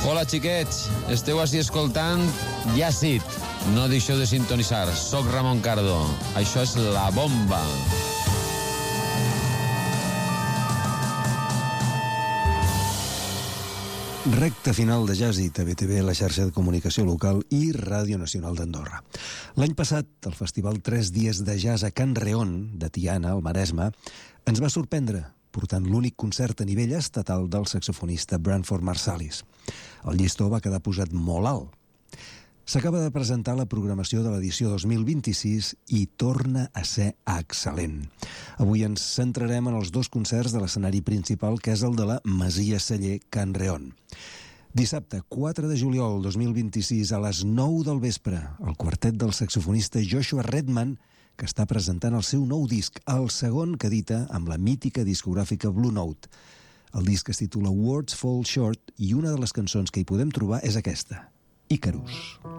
Hola, xiquets. Esteu així escoltant Yacid. No deixeu de sintonitzar. Soc Ramon Cardo. Això és La Bomba. Recta final de Yacid a BTV, la xarxa de comunicació local i Ràdio Nacional d'Andorra. L'any passat, el festival 3 dies de jazz a Can Reon, de Tiana, al Maresme, ens va sorprendre, portant l'únic concert a nivell estatal del saxofonista Branford Marsalis. El llistó va quedar posat molt alt. S'acaba de presentar la programació de l'edició 2026 i torna a ser excel·lent. Avui ens centrarem en els dos concerts de l'escenari principal, que és el de la Masia Celler Can Reon. Dissabte, 4 de juliol 2026, a les 9 del vespre, el quartet del saxofonista Joshua Redman, que està presentant el seu nou disc, el segon que edita amb la mítica discogràfica Blue Note. El disc es titula Words Fall Short i una de les cançons que hi podem trobar és aquesta, Icarus.